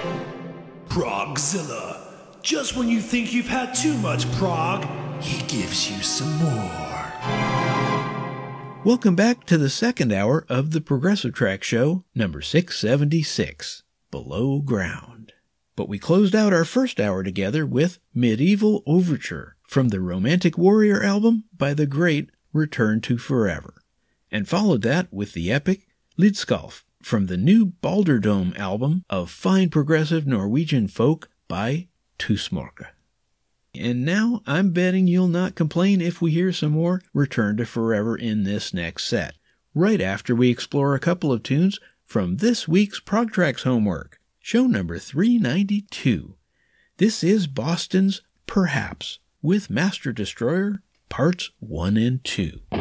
Progzilla. Just when you think you've had too much prog, he gives you some more. Welcome back to the second hour of the Progressive Track Show, number 676, Below Ground. But we closed out our first hour together with Medieval Overture from the Romantic Warrior album by the great Return to Forever, and followed that with the epic Lidskalf from the new Balderdome album of fine progressive Norwegian folk by Tusmorke. And now I'm betting you'll not complain if we hear some more Return to Forever in this next set, right after we explore a couple of tunes from this week's Prog Tracks homework, show number 392. This is Boston's Perhaps, with Master Destroyer, parts 1 and 2.